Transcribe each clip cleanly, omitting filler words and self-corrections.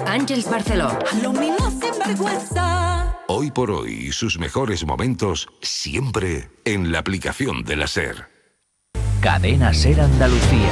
Àngels Barceló. Lo mismo sin vergüenza. Hoy por hoy, sus mejores momentos siempre en la aplicación de la SER. Cadena SER Andalucía.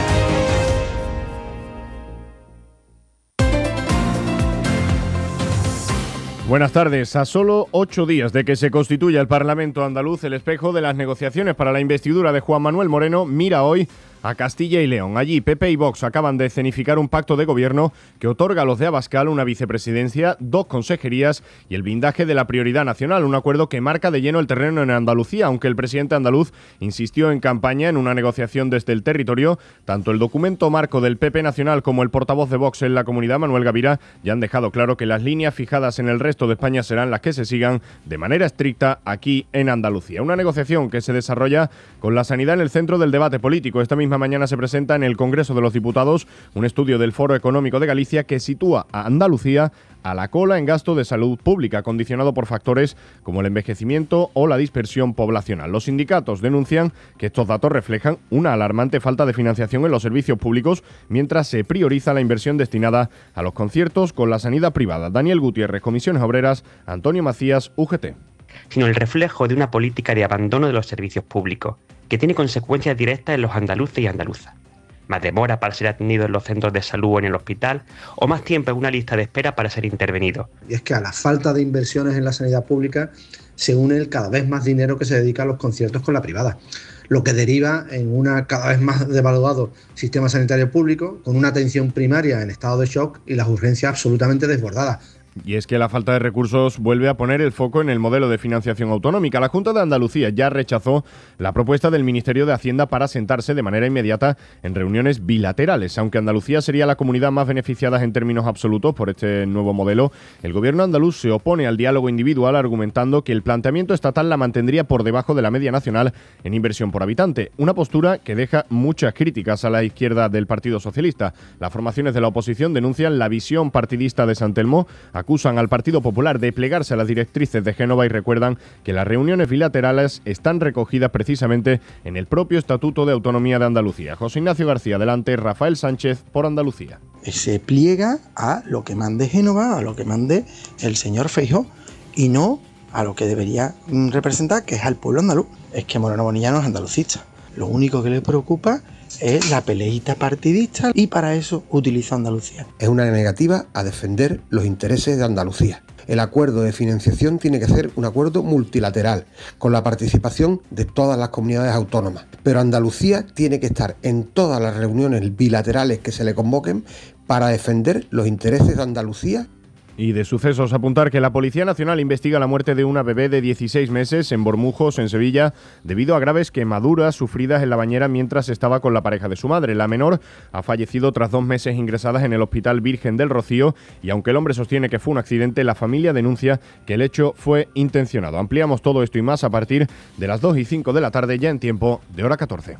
Buenas tardes. A solo 8 días de que se constituya el Parlamento andaluz, el espejo de las negociaciones para la investidura de Juan Manuel Moreno mira hoy a Castilla y León. Allí PP y Vox acaban de escenificar un pacto de gobierno que otorga a los de Abascal una vicepresidencia, 2 consejerías y el blindaje de la prioridad nacional, un acuerdo que marca de lleno el terreno en Andalucía, aunque el presidente andaluz insistió en campaña en una negociación desde el territorio. Tanto el documento marco del PP nacional como el portavoz de Vox en la comunidad, Manuel Gavira, ya han dejado claro que las líneas fijadas en el resto de España serán las que se sigan de manera estricta aquí en Andalucía. Una negociación que se desarrolla con la sanidad en el centro del debate político. Esta misma mañana se presenta en el Congreso de los Diputados un estudio del Foro Económico de Galicia que sitúa a Andalucía a la cola en gasto de salud pública, condicionado por factores como el envejecimiento o la dispersión poblacional. Los sindicatos denuncian que estos datos reflejan una alarmante falta de financiación en los servicios públicos, mientras se prioriza la inversión destinada a los conciertos con la sanidad privada. Daniel Gutiérrez, Comisiones Obreras, Antonio Macías, UGT. Sino el reflejo de una política de abandono de los servicios públicos, que tiene consecuencias directas en los andaluces y andaluzas. Más demora para ser atendido en los centros de salud o en el hospital, o más tiempo en una lista de espera para ser intervenido. Y es que a la falta de inversiones en la sanidad pública se une el cada vez más dinero que se dedica a los conciertos con la privada, lo que deriva en un cada vez más devaluado sistema sanitario público, con una atención primaria en estado de shock y las urgencias absolutamente desbordadas. Y es que la falta de recursos vuelve a poner el foco en el modelo de financiación autonómica. La Junta de Andalucía ya rechazó la propuesta del Ministerio de Hacienda para sentarse de manera inmediata en reuniones bilaterales. Aunque Andalucía sería la comunidad más beneficiada en términos absolutos por este nuevo modelo, el gobierno andaluz se opone al diálogo individual, argumentando que el planteamiento estatal la mantendría por debajo de la media nacional en inversión por habitante. Una postura que deja muchas críticas a la izquierda del Partido Socialista. Las formaciones de la oposición denuncian la visión partidista de San Telmo, acusan al Partido Popular de plegarse a las directrices de Génova y recuerdan que las reuniones bilaterales están recogidas precisamente en el propio Estatuto de Autonomía de Andalucía. José Ignacio García, adelante. Rafael Sánchez, por Andalucía. Se pliega a lo que mande Génova, a lo que mande el señor Feijóo, y no a lo que debería representar, que es al pueblo andaluz. Es que Moreno Bonilla no es andalucista. Lo único que le preocupa es la peleita partidista y para eso utiliza Andalucía. Es una negativa a defender los intereses de Andalucía. El acuerdo de financiación tiene que ser un acuerdo multilateral, con la participación de todas las comunidades autónomas. Pero Andalucía tiene que estar en todas las reuniones bilaterales que se le convoquen para defender los intereses de Andalucía. Y de sucesos, apuntar que la Policía Nacional investiga la muerte de una bebé de 16 meses en Bormujos, en Sevilla, debido a graves quemaduras sufridas en la bañera mientras estaba con la pareja de su madre. La menor ha fallecido tras 2 meses ingresadas en el Hospital Virgen del Rocío y aunque el hombre sostiene que fue un accidente, la familia denuncia que el hecho fue intencionado. Ampliamos todo esto y más a partir de las 2:05 de la tarde, ya en tiempo de hora 14.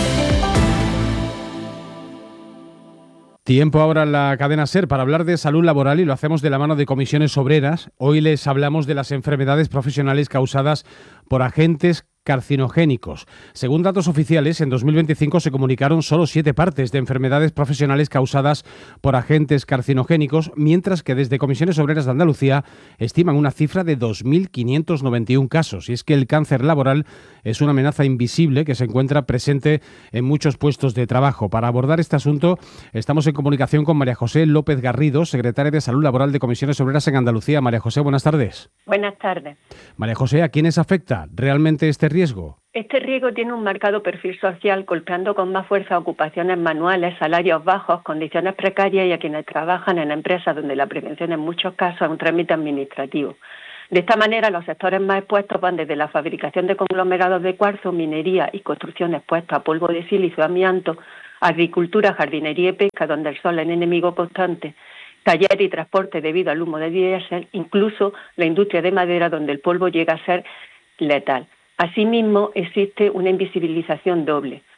Tiempo ahora en la cadena SER para hablar de salud laboral y lo hacemos de la mano de Comisiones Obreras. Hoy les hablamos de las enfermedades profesionales causadas por agentes carcinogénicos. Según datos oficiales, en 2025 se comunicaron solo 7 partes de enfermedades profesionales causadas por agentes carcinogénicos, mientras que desde Comisiones Obreras de Andalucía estiman una cifra de 2.591 casos. Y es que el cáncer laboral es una amenaza invisible que se encuentra presente en muchos puestos de trabajo. Para abordar este asunto, estamos en comunicación con María José López Garrido, secretaria de Salud Laboral de Comisiones Obreras en Andalucía. María José, buenas tardes. Buenas tardes. María José, ¿a quiénes afecta realmente este riesgo? Este riesgo tiene un marcado perfil social, golpeando con más fuerza ocupaciones manuales, salarios bajos, condiciones precarias y a quienes trabajan en empresas donde la prevención en muchos casos es un trámite administrativo. De esta manera, los sectores más expuestos van desde la fabricación de conglomerados de cuarzo, minería y construcción expuesta a polvo de silicio, amianto, agricultura, jardinería y pesca, donde el sol es enemigo constante, taller y transporte debido al humo de diésel, incluso la industria de madera, donde el polvo llega a ser letal. Asimismo, existe una invisibilización doble.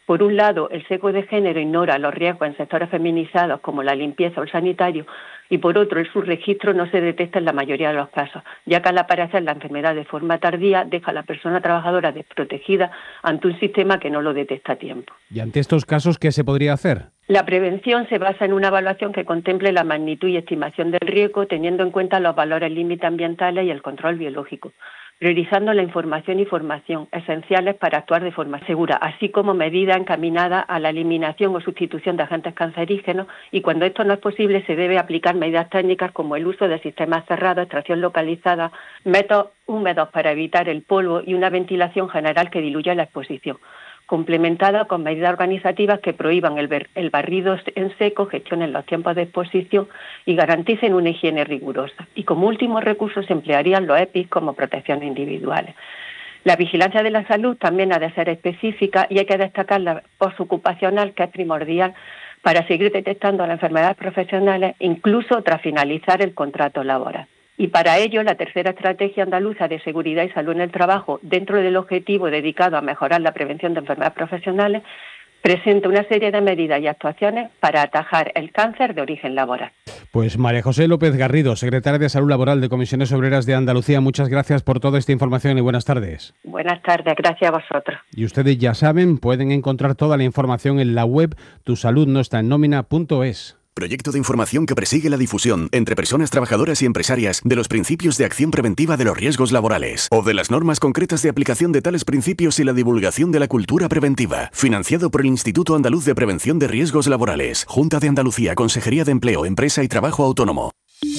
Por un lado, el seco de género ignora los riesgos en sectores feminizados como la limpieza o el sanitario, y por otro, el subregistro no se detecta en la mayoría de los casos, ya que al aparecer la enfermedad de forma tardía deja a la persona trabajadora desprotegida ante un sistema que no lo detecta a tiempo. ¿Y ante estos casos qué se podría hacer? La prevención se basa en una evaluación que contemple la magnitud y estimación del riesgo, teniendo en cuenta los valores límites ambientales y el control biológico, priorizando la información y formación esenciales para actuar de forma segura, así como medidas encaminadas a la eliminación o sustitución de agentes cancerígenos, y cuando esto no es posible se debe aplicar medidas técnicas como el uso de sistemas cerrados, extracción localizada, métodos húmedos para evitar el polvo y una ventilación general que diluya la exposición, complementada con medidas organizativas que prohíban el barrido en seco, gestionen los tiempos de exposición y garanticen una higiene rigurosa. Y como último recurso se emplearían los EPIs como protecciones individuales. La vigilancia de la salud también ha de ser específica y hay que destacar la posocupacional, que es primordial para seguir detectando las enfermedades profesionales, incluso tras finalizar el contrato laboral. Y para ello, la tercera estrategia andaluza de seguridad y salud en el trabajo, dentro del objetivo dedicado a mejorar la prevención de enfermedades profesionales, presenta una serie de medidas y actuaciones para atajar el cáncer de origen laboral. Pues María José López Garrido, secretaria de Salud Laboral de Comisiones Obreras de Andalucía, muchas gracias por toda esta información y buenas tardes. Buenas tardes, gracias a vosotros. Y ustedes ya saben, pueden encontrar toda la información en la web tusaludnoestaennómina.es. Proyecto de información que persigue la difusión entre personas trabajadoras y empresarias de los principios de acción preventiva de los riesgos laborales o de las normas concretas de aplicación de tales principios y la divulgación de la cultura preventiva. Financiado por el Instituto Andaluz de Prevención de Riesgos Laborales, Junta de Andalucía, Consejería de Empleo, Empresa y Trabajo Autónomo.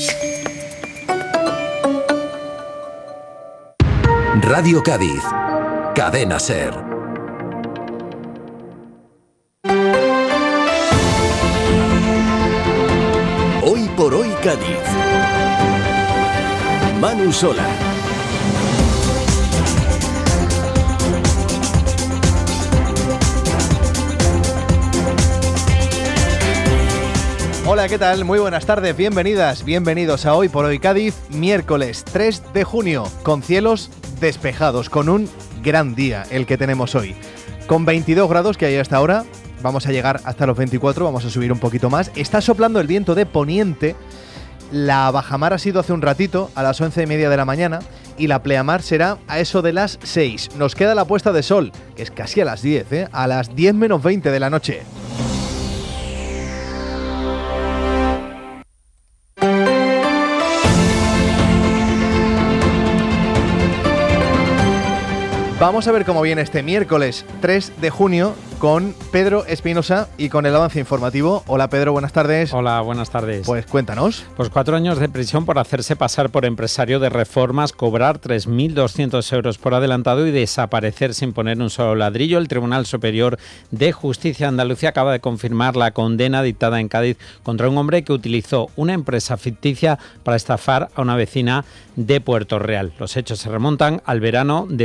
Radio Cádiz. Cadena SER. Hoy por hoy Cádiz. Manu Sola. Hola, ¿qué tal? Muy buenas tardes, bienvenidas, bienvenidos a Hoy por Hoy Cádiz, miércoles 3 de junio, con cielos despejados, con un gran día el que tenemos hoy. Con 22 grados que hay hasta ahora, vamos a llegar hasta los 24, vamos a subir un poquito más. Está soplando el viento de poniente, la bajamar ha sido hace un ratito, a las 11:30 de la mañana, y la pleamar será a eso de las 6. Nos queda la puesta de sol, que es casi a las 10, a las 10 menos 20 de la noche. Vamos a ver cómo viene este miércoles 3 de junio con Pedro Espinosa y con el avance informativo. Hola Pedro, buenas tardes. Hola, buenas tardes. Pues cuéntanos. Pues 4 años de prisión por hacerse pasar por empresario de reformas, cobrar 3.200 euros por adelantado y desaparecer sin poner un solo ladrillo. El Tribunal Superior de Justicia de Andalucía acaba de confirmar la condena dictada en Cádiz contra un hombre que utilizó una empresa ficticia para estafar a una vecina de Puerto Real. Los hechos se remontan al verano de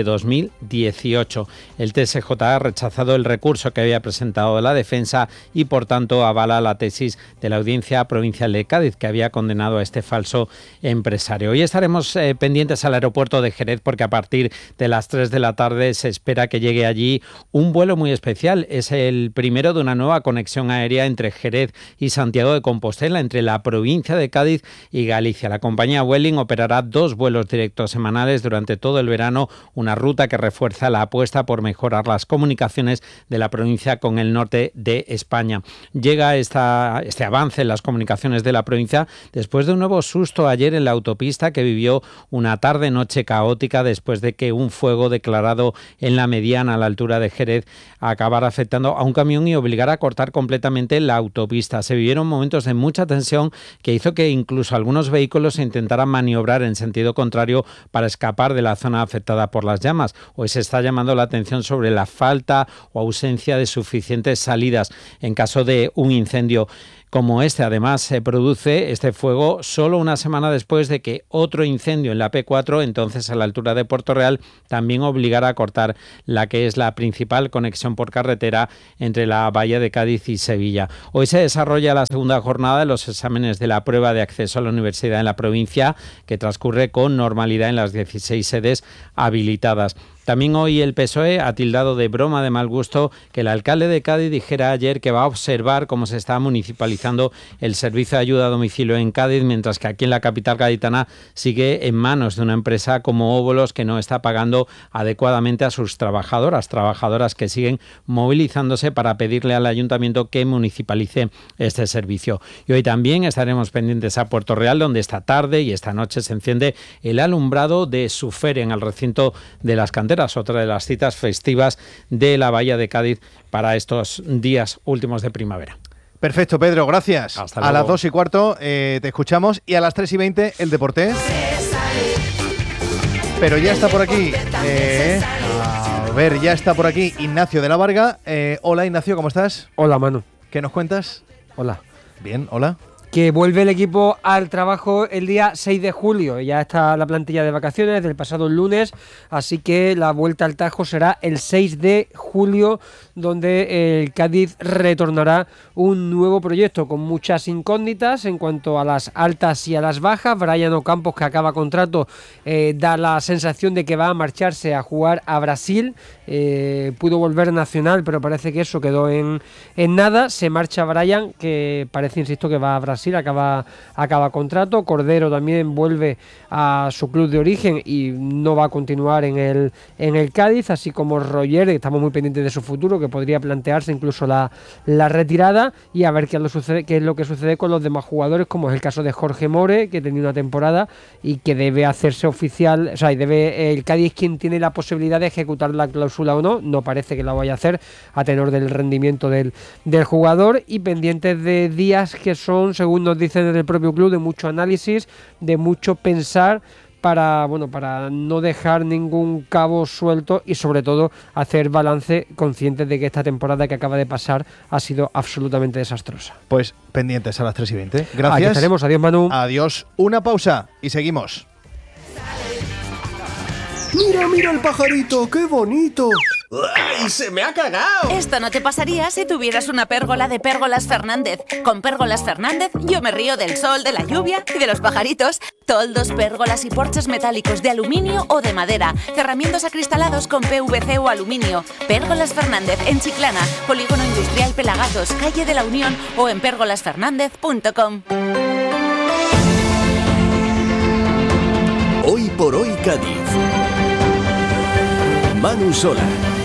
2018. El TSJ ha rechazado el recurso que había presentado la defensa y por tanto avala la tesis de la Audiencia Provincial de Cádiz, que había condenado a este falso empresario. Hoy estaremos pendientes al aeropuerto de Jerez porque a partir de las 3 de la tarde se espera que llegue allí un vuelo muy especial. Es el primero de una nueva conexión aérea entre Jerez y Santiago de Compostela, entre la provincia de Cádiz y Galicia. La compañía Vueling operará 2 vuelos directos semanales durante todo el verano, una ruta que refuerza la apuesta por mejorar las comunicaciones de la provincia con el norte de España. Llega este avance en las comunicaciones de la provincia después de un nuevo susto ayer en la autopista que vivió una tarde-noche caótica después de que un fuego declarado en la mediana a la altura de Jerez acabara afectando a un camión y obligara a cortar completamente la autopista. Se vivieron momentos de mucha tensión que hizo que incluso algunos vehículos intentaran maniobrar en sentido contrario para escapar de la zona afectada por las llamas. Hoy se está llamando la atención sobre la falta o ausencia de suficientes salidas en caso de un incendio como este. Además, se produce este fuego solo una semana después de que otro incendio en la P4, entonces a la altura de Puerto Real, también obligara a cortar la que es la principal conexión por carretera entre la Bahía de Cádiz y Sevilla. Hoy se desarrolla la segunda jornada de los exámenes de la prueba de acceso a la universidad en la provincia, que transcurre con normalidad en las 16 sedes habilitadas. También hoy el PSOE ha tildado de broma de mal gusto que el alcalde de Cádiz dijera ayer que va a observar cómo se está municipalizando el servicio de ayuda a domicilio en Cádiz, mientras que aquí en la capital gaditana sigue en manos de una empresa como Óbolos, que no está pagando adecuadamente a sus trabajadoras que siguen movilizándose para pedirle al ayuntamiento que municipalice este servicio. Y hoy también estaremos pendientes a Puerto Real, donde esta tarde y esta noche se enciende el alumbrado de su feria en el recinto de las Canteras, otra de las citas festivas de la Bahía de Cádiz para estos días últimos de primavera. Perfecto, Pedro, gracias. Hasta luego. A las 2:15 te escuchamos y a las 3:20 el deporte. Pero ya está por aquí. A ver, ya está por aquí Ignacio de la Varga. Hola, Ignacio, ¿cómo estás? Hola, Manu. ¿Qué nos cuentas? Hola. Bien, hola. Que vuelve el equipo al trabajo el día 6 de julio. Ya está la plantilla de vacaciones del pasado lunes, así que la vuelta al Tajo será el 6 de julio, donde el Cádiz retornará un nuevo proyecto con muchas incógnitas en cuanto a las altas y a las bajas. Brian Ocampos, que acaba contrato, da la sensación de que va a marcharse a jugar a Brasil. Pudo volver nacional, pero parece que eso quedó en nada. Se marcha Brian, que parece, insisto, que va a Brasil, acaba contrato. Cordero también vuelve a su club de origen y no va a continuar en el Cádiz, así como Roger, estamos muy pendientes de su futuro, que podría plantearse incluso la retirada, y a ver qué es lo que sucede con los demás jugadores, como es el caso de Jorge More, que tenía una temporada y que debe hacerse oficial, o sea, el Cádiz quien tiene la posibilidad de ejecutar la cláusula o no parece que la vaya a hacer a tenor del rendimiento del jugador, y pendientes de días que son, según nos dicen desde el propio club, de mucho análisis, de mucho pensar, para no dejar ningún cabo suelto y sobre todo hacer balance, conscientes de que esta temporada que acaba de pasar ha sido absolutamente desastrosa. Pues pendientes a las 3:20. Gracias. Aquí estaremos. Adiós, Manu. Adiós. Una pausa y seguimos. Mira el pajarito, qué bonito. ¡Ay, se me ha cagado! Esto no te pasaría si tuvieras una pérgola de Pérgolas Fernández. Con Pérgolas Fernández yo me río del sol, de la lluvia y de los pajaritos. Toldos, pérgolas y porches metálicos de aluminio o de madera. Cerramientos acristalados con PVC o aluminio. Pérgolas Fernández en Chiclana, Polígono Industrial Pelagatos, Calle de la Unión, o en pérgolasfernández.com. Hoy por hoy Cádiz. Manu Sola.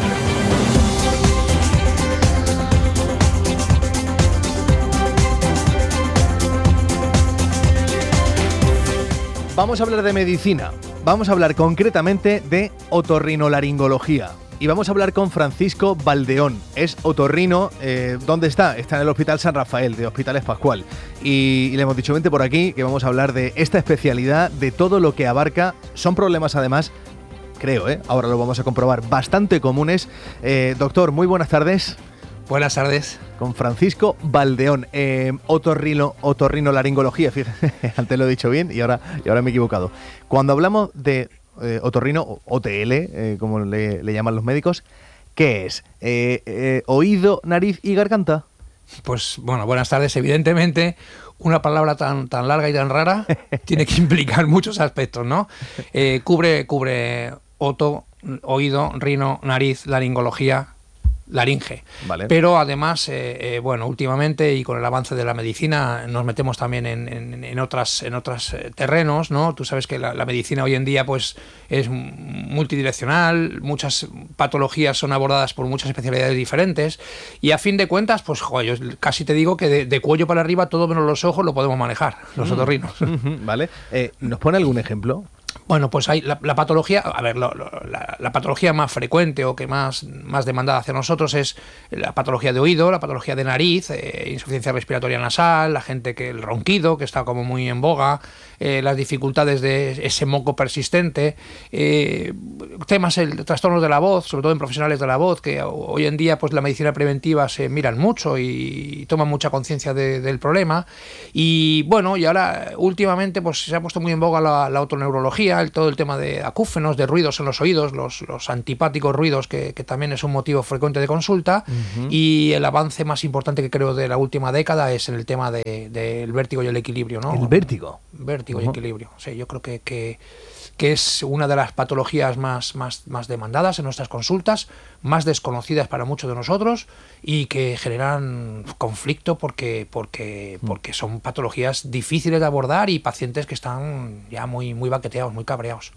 Vamos a hablar de medicina. Vamos a hablar concretamente de otorrinolaringología. Y vamos a hablar con Francisco Baldeón. Es otorrino. ¿Dónde está? Está en el Hospital San Rafael, de Hospitales Pascual. Y le hemos dicho, vente por aquí, que vamos a hablar de esta especialidad, de todo lo que abarca. Son problemas, además, creo, ahora lo vamos a comprobar, bastante comunes. Doctor, muy buenas tardes. Buenas tardes. Con Francisco Baldeón, otorrinolaringología, fíjate, antes lo he dicho bien y ahora me he equivocado. Cuando hablamos de otorrino, OTL, como le llaman los médicos, ¿qué es? ¿Oído, nariz y garganta? Pues bueno, buenas tardes. Evidentemente, una palabra tan larga y tan rara tiene que implicar muchos aspectos, ¿no? Cubre oto, oído, rino, nariz, laringología, laringe. Vale. Pero además, últimamente y con el avance de la medicina nos metemos también en otros terrenos, ¿no? Tú sabes que la medicina hoy en día pues es multidireccional, muchas patologías son abordadas por muchas especialidades diferentes y a fin de cuentas, pues yo casi te digo que de cuello para arriba, todo menos los ojos lo podemos manejar, los otorrinos. Vale. ¿Nos pone algún ejemplo? Bueno, pues hay la patología, a ver, la patología más frecuente o que más demandada hacia nosotros es la patología de oído, la patología de nariz, insuficiencia respiratoria nasal, la gente que el ronquido, que está como muy en boga, las dificultades de ese moco persistente, trastornos de la voz, sobre todo en profesionales de la voz, que hoy en día pues la medicina preventiva se miran mucho y toman mucha conciencia del problema. Y bueno, y ahora últimamente pues se ha puesto muy en boga la otoneurología, todo el tema de acúfenos, de ruidos en los oídos, los antipáticos ruidos, que también es un motivo frecuente de consulta. Y el avance más importante que creo de la última década es en el tema del vértigo y el equilibrio, ¿no? ¿El vértigo? vértigo y equilibrio. Sí, yo creo que es una de las patologías más demandadas en nuestras consultas, más desconocidas para muchos de nosotros y que generan conflicto porque son patologías difíciles de abordar y pacientes que están ya muy baqueteados, muy cabreados.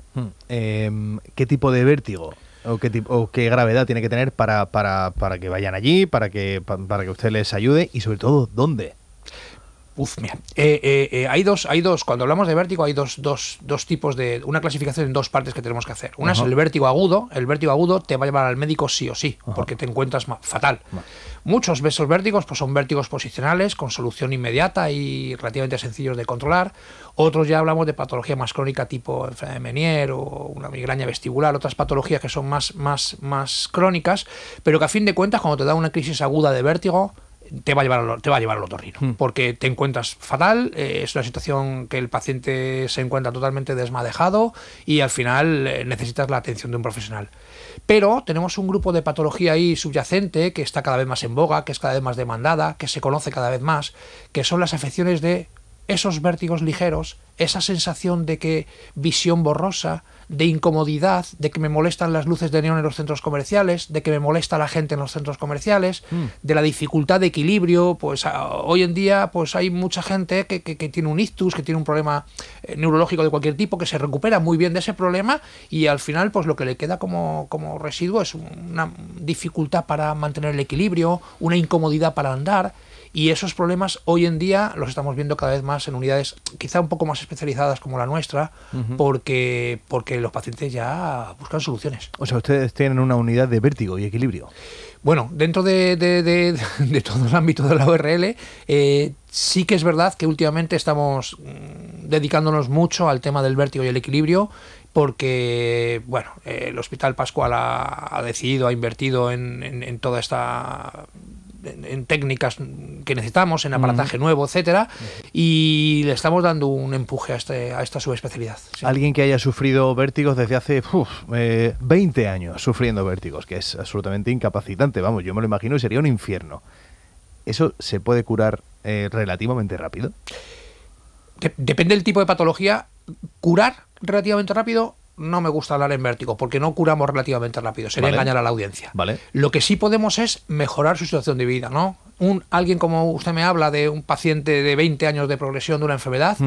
¿Qué tipo de vértigo o qué gravedad tiene que tener para que vayan allí, para que usted les ayude y sobre todo, ¿dónde? Mira, hay dos, cuando hablamos de vértigo hay dos tipos de, una clasificación en dos partes que tenemos que hacer. Una es el vértigo agudo te va a llevar al médico sí o sí, porque te encuentras fatal. Muchos de esos vértigos pues son vértigos posicionales, con solución inmediata y relativamente sencillos de controlar. Otros ya hablamos de patología más crónica tipo enfermedad de Meniere o una migraña vestibular, otras patologías que son más crónicas, pero que a fin de cuentas cuando te da una crisis aguda de vértigo, te va a llevar al otorrino, porque te encuentras fatal, es una situación que el paciente se encuentra totalmente desmadejado y al final necesitas la atención de un profesional. Pero tenemos un grupo de patología ahí subyacente que está cada vez más en boga, que es cada vez más demandada, que se conoce cada vez más, que son las afecciones de esos vértigos ligeros, esa sensación de que visión borrosa, de incomodidad, de que me molestan las luces de neón en los centros comerciales, de que me molesta la gente en los centros comerciales, de la dificultad de equilibrio. Pues hoy en día pues hay mucha gente que tiene un ictus, que tiene un problema neurológico de cualquier tipo, que se recupera muy bien de ese problema y al final pues lo que le queda como residuo es una dificultad para mantener el equilibrio, una incomodidad para andar. Y esos problemas hoy en día los estamos viendo cada vez más en unidades quizá un poco más especializadas como la nuestra, porque los pacientes ya buscan soluciones. O sea, ustedes tienen una unidad de vértigo y equilibrio. Bueno, dentro de todo el ámbito de la ORL, sí que es verdad que últimamente estamos dedicándonos mucho al tema del vértigo y el equilibrio, porque bueno, el Hospital Pascual ha decidido, ha invertido en toda esta... en técnicas que necesitamos, en aparataje nuevo, etcétera, y le estamos dando un empuje a esta subespecialidad. Sí. Alguien que haya sufrido vértigos desde hace 20 años sufriendo vértigos, que es absolutamente incapacitante, vamos, yo me lo imagino y sería un infierno. ¿Eso se puede curar relativamente rápido? Depende del tipo de patología. Curar relativamente rápido, no me gusta hablar en vértigo, porque no curamos relativamente rápido, sería engañar a la audiencia. Lo que sí podemos es mejorar su situación de vida, ¿no? Alguien como usted me habla de un paciente de 20 años de progresión de una enfermedad,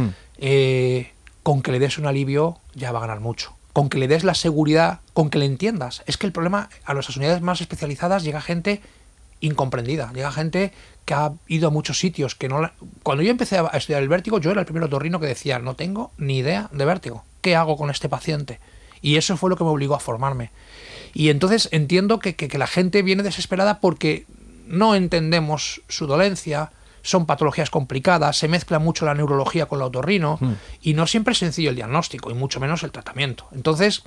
con que le des un alivio ya va a ganar mucho. Con que le des la seguridad, con que le entiendas. Es que el problema, a nuestras unidades más especializadas llega gente incomprendida, llega gente que ha ido a muchos sitios que no... Cuando yo empecé a estudiar el vértigo, yo era el primer otorrino que decía, no tengo ni idea de vértigo. ¿Qué hago con este paciente? Y eso fue lo que me obligó a formarme. Y entonces entiendo que la gente viene desesperada porque no entendemos su dolencia, son patologías complicadas, se mezcla mucho la neurología con la otorrino y no siempre es sencillo el diagnóstico y mucho menos el tratamiento. Entonces,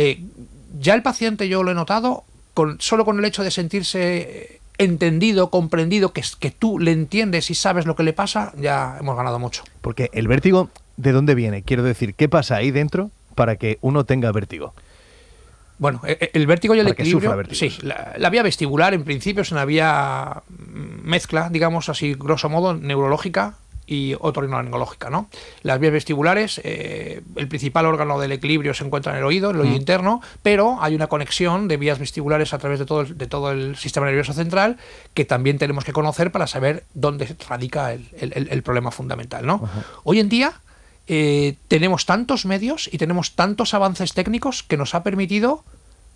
ya el paciente yo lo he notado, solo con el hecho de sentirse entendido, comprendido, que tú le entiendes y sabes lo que le pasa, ya hemos ganado mucho. Porque el vértigo, ¿de dónde viene? Quiero decir, ¿qué pasa ahí dentro para que uno tenga vértigo? Bueno, el vértigo y el equilibrio, sí, la vía vestibular en principio es una vía mezcla, digamos así, grosso modo, neurológica y otorrinolaringológica, ¿no? Las vías vestibulares, el principal órgano del equilibrio se encuentra en el oído interno, pero hay una conexión de vías vestibulares a través de todo el sistema nervioso central que también tenemos que conocer para saber dónde radica el problema fundamental, ¿no? Hoy en día tenemos tantos medios y tenemos tantos avances técnicos que nos ha permitido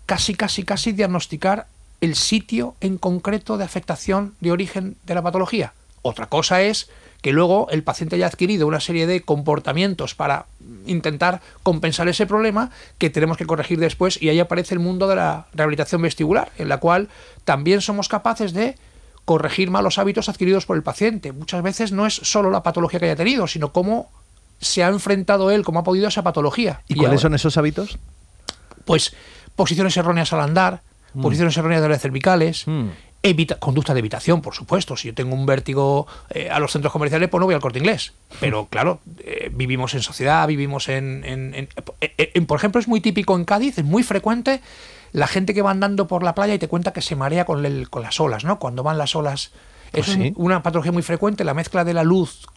casi diagnosticar el sitio en concreto de afectación de origen de la patología. Otra cosa es que luego el paciente haya adquirido una serie de comportamientos para intentar compensar ese problema que tenemos que corregir después, y ahí aparece el mundo de la rehabilitación vestibular, en la cual también somos capaces de corregir malos hábitos adquiridos por el paciente. Muchas veces no es solo la patología que haya tenido, sino cómo se ha enfrentado él, cómo ha podido a esa patología. ¿Y cuáles son esos hábitos? Pues posiciones erróneas al andar, posiciones erróneas de las cervicales, conducta de evitación, por supuesto. Si yo tengo un vértigo a los centros comerciales, pues no voy al Corte Inglés. Pero claro, vivimos en sociedad, vivimos por ejemplo, es muy típico en Cádiz, es muy frecuente la gente que va andando por la playa y te cuenta que se marea con las olas, ¿no? Cuando van las olas. Es una patología muy frecuente, la mezcla de la luz